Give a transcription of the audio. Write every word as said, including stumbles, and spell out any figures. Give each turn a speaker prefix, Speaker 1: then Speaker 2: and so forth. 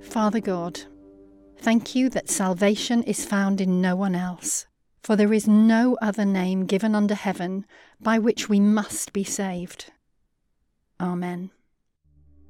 Speaker 1: Father God, thank you that salvation is found in no one else, for there is no other name given under heaven by which we must be saved. Amen.